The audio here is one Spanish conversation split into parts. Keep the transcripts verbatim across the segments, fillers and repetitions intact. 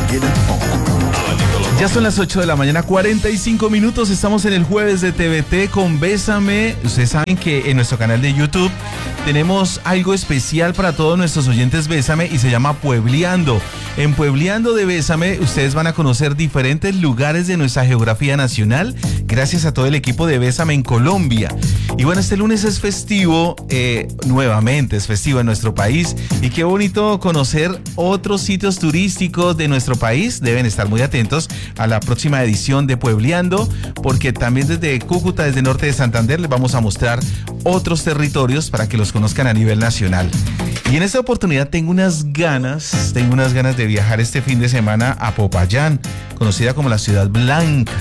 Ya son las ocho de la mañana, cuarenta y cinco minutos. Estamos en el jueves de T V T con Bésame. Ustedes saben que en nuestro canal de YouTube tenemos algo especial para todos nuestros oyentes Bésame y se llama Puebleando. En Puebleando de Bésame ustedes van a conocer diferentes lugares de nuestra geografía nacional gracias a todo el equipo de Bésame en Colombia. Y bueno, este lunes es festivo, eh, nuevamente es festivo en nuestro país y qué bonito conocer otros sitios turísticos de nuestro país. Deben estar muy atentos a la próxima edición de Puebleando, porque también desde Cúcuta, desde Norte de Santander, les vamos a mostrar otros territorios para que los conozcan a nivel nacional. Y en esta oportunidad tengo unas ganas, tengo unas ganas de viajar este fin de semana a Popayán, conocida como la Ciudad Blanca.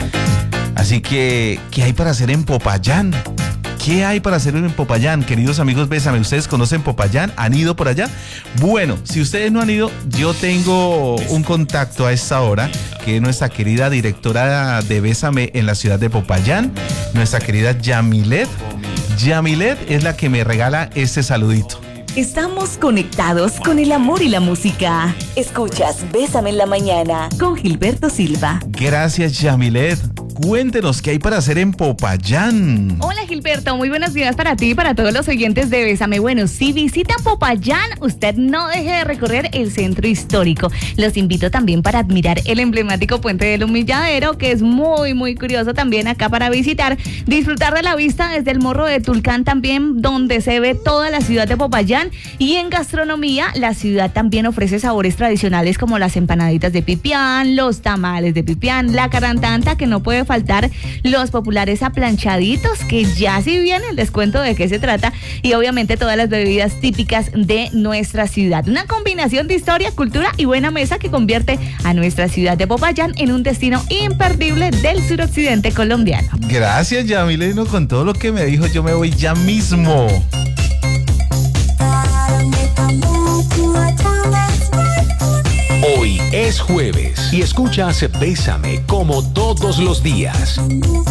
Así que, ¿qué hay para hacer en Popayán? ¿Qué hay para hacer en Popayán? Queridos amigos Bésame, ¿ustedes conocen Popayán? ¿Han ido por allá? Bueno, si ustedes no han ido, yo tengo un contacto a esta hora, que es nuestra querida directora de Bésame en la ciudad de Popayán, nuestra querida Yamilet. Yamilet es la que me regala este saludito. Estamos conectados con el amor y la música. Escuchas Bésame en la mañana con Gilberto Silva. Gracias, Yamilet. Cuéntenos qué hay para hacer en Popayán. Hola Gilberto, muy buenos días para ti y para todos los oyentes de Bésame. Bueno, si visitan Popayán, usted no deje de recorrer el centro histórico. Los invito también para admirar el emblemático Puente del Humilladero, que es muy, muy curioso también acá para visitar. Disfrutar de la vista desde el Morro de Tulcán también, donde se ve toda la ciudad de Popayán. Y en gastronomía, la ciudad también ofrece sabores tradicionales como las empanaditas de pipián, los tamales de pipián, la carantanta, que no puede faltar, los populares aplanchaditos, que ya si viene les cuento de qué se trata, y obviamente todas las bebidas típicas de nuestra ciudad. Una combinación de historia, cultura y buena mesa que convierte a nuestra ciudad de Popayán en un destino imperdible del suroccidente colombiano. Gracias, Yamileno, con todo lo que me dijo, yo me voy ya mismo. Hoy es jueves y escuchas Bésame como todos los días.